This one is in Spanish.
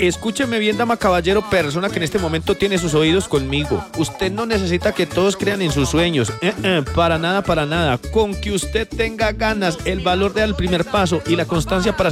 Escúcheme bien, dama caballero, persona que en este momento tiene sus oídos conmigo. Usted no necesita que todos crean en sus sueños. Para nada, para nada. Con que usted tenga ganas, el valor de dar el primer paso y la constancia para